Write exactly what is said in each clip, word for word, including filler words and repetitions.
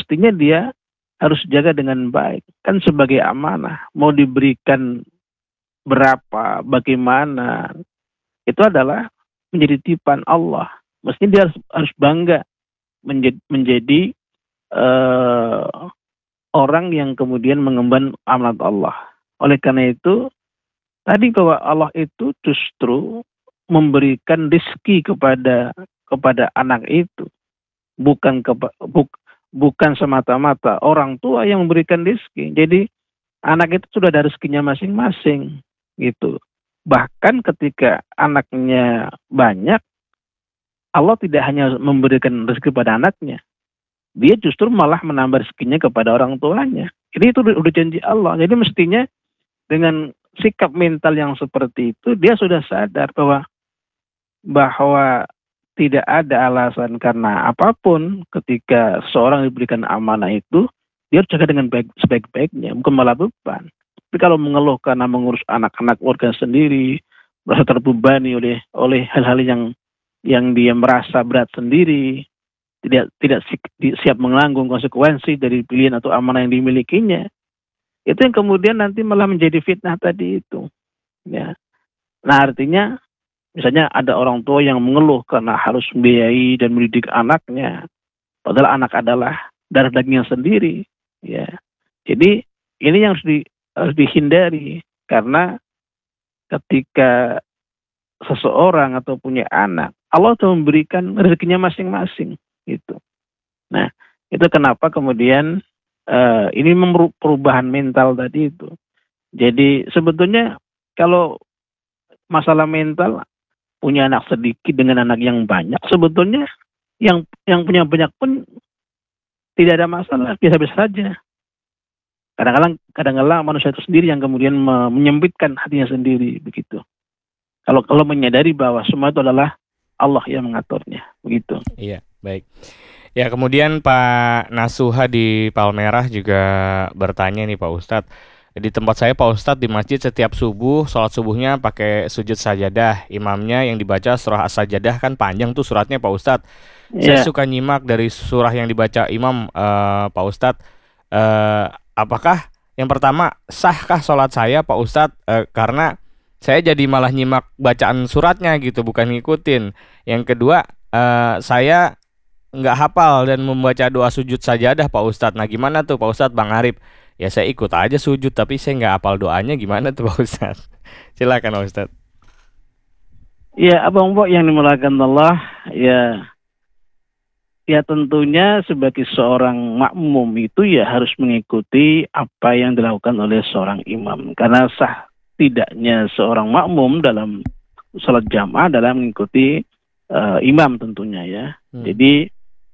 mestinya dia harus jaga dengan baik. Kan sebagai amanah, mau diberikan berapa, bagaimana, itu adalah menjadi titipan Allah. Mestinya dia harus, harus bangga menjadi, menjadi uh, orang yang kemudian mengemban amanat Allah. Oleh karena itu, tadi bahwa Allah itu justru memberikan rezeki kepada kepada anak itu, bukan kepa, buk, bukan semata-mata orang tua yang memberikan rezeki. Jadi anak itu sudah ada rezekinya masing-masing gitu. Bahkan ketika anaknya banyak, Allah tidak hanya memberikan rezeki pada anaknya, dia justru malah menambah rezekinya kepada orang tuanya. Jadi itu udah janji Allah. Jadi mestinya dengan sikap mental yang seperti itu, dia sudah sadar bahwa bahwa tidak ada alasan karena apapun ketika seorang diberikan amanah itu, dia harus jaga dengan baik, sebaik-baiknya, bukan malah beban. Tapi kalau mengeluh karena mengurus anak-anak keluarga sendiri, merasa terbebani oleh oleh hal-hal yang yang dia merasa berat sendiri, tidak tidak siap menanggung konsekuensi dari pilihan atau amanah yang dimilikinya, itu yang kemudian nanti malah menjadi fitnah tadi itu. Ya. Nah artinya, misalnya ada orang tua yang mengeluh karena harus membiayai dan mendidik anaknya, padahal anak adalah darah dagingnya sendiri. Ya, jadi ini yang harus, di, harus dihindari, karena ketika seseorang atau punya anak, Allah sudah memberikan rezekinya masing-masing. Gitu. Nah, itu kenapa kemudian uh, ini perubahan mental tadi itu. Jadi sebetulnya kalau masalah mental, punya anak sedikit dengan anak yang banyak, sebetulnya yang yang punya banyak pun tidak ada masalah, biasa-biasa saja. Kadang-kadang kadang-kadang manusia itu sendiri yang kemudian menyempitkan hatinya sendiri begitu. Kalau kalau menyadari bahwa semua itu adalah Allah yang mengaturnya, begitu. Iya, baik. Ya, kemudian Pak Nasuha di Palmerah juga bertanya nih Pak Ustadz. Di tempat saya Pak Ustadz di masjid setiap subuh, sholat subuhnya pakai sujud sajadah. Imamnya yang dibaca surah as-sajadah kan panjang tuh suratnya Pak Ustadz. Yeah. Saya suka nyimak dari surah yang dibaca imam uh, Pak Ustadz. Uh, apakah yang pertama sahkah sholat saya Pak Ustadz? Uh, karena saya jadi malah nyimak bacaan suratnya gitu, bukan ngikutin. Yang kedua, uh, saya nggak hafal dan membaca doa sujud sajadah Pak Ustadz. Nah gimana tuh Pak Ustadz? Bang Arif, ya saya ikut aja sujud tapi saya nggak hafal doanya, gimana tuh Pak Ustadz? Silakan Pak Ustadz. Ya abang Mbok yang dimulakan Allah, ya ya tentunya sebagai seorang makmum itu ya harus mengikuti apa yang dilakukan oleh seorang imam, karena sah tidaknya seorang makmum dalam sholat jamaah adalah mengikuti uh, imam tentunya ya. Hmm. Jadi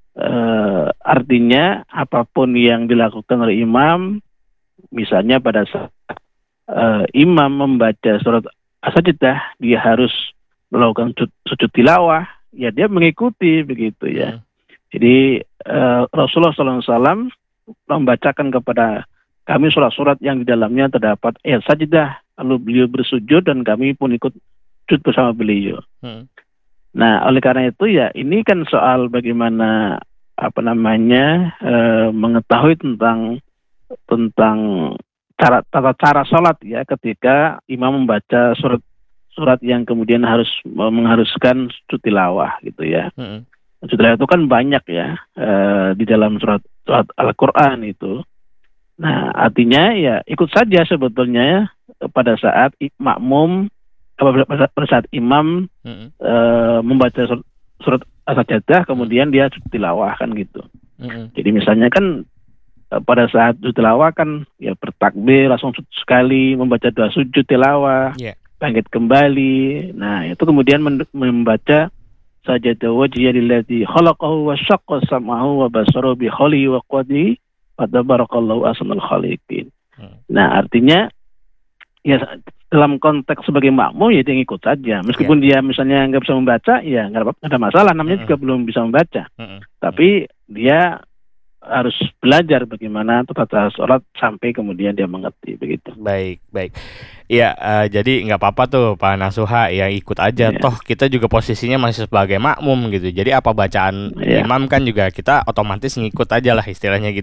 uh, artinya apapun yang dilakukan oleh imam, misalnya pada saat uh, imam membaca surat as-sajadah, dia harus melakukan sujud, sujud tilawah, ya dia mengikuti begitu ya. Hmm. Jadi uh, Rasulullah shallallahu alaihi wasallam membacakan kepada kami surat-surat yang di dalamnya terdapat ayat sajadah, lalu beliau bersujud dan kami pun ikut sujud bersama beliau. Hmm. Nah, oleh karena itu ya ini kan soal bagaimana apa namanya e, mengetahui tentang tentang cara tata cara sholat ya ketika imam membaca surat surat yang kemudian harus mengharuskan sujud tilawah gitu ya. Hmm. Sujud tilawah itu kan banyak ya e, di dalam surat surat Al-Qur'an itu. Nah, artinya ya ikut saja sebetulnya pada saat makmum, pada saat imam mm-hmm. e, membaca surat, surat as-sajadah, kemudian dia tilawah kan gitu. Mm-hmm. Jadi misalnya kan pada saat tilawah kan ya bertakbir langsung sekali membaca doa sujud tilawah, yeah. bangkit kembali. Nah itu kemudian membaca sajada wajhiya lillazi khalaqahu wa syaqqa sam'ahu wa basarahu bi khalihi wa qadihi Tabarakallahu ahsanul khaliqin. Hmm. Nah, artinya ya dalam konteks sebagai makmum ya dia ngikut saja. Meskipun yeah. dia misalnya nggak bisa membaca, ya nggak ada masalah. Namanya hmm. juga belum bisa membaca. Hmm. Tapi dia harus belajar bagaimana tata sholat sampai kemudian dia mengerti begitu. Baik, baik. Iya, uh, jadi nggak apa-apa tuh Pak Nasuha ya ikut aja. Yeah. Toh kita juga posisinya masih sebagai makmum gitu. Jadi apa bacaan yeah. imam kan juga kita otomatis ngikut aja lah istilahnya gitu.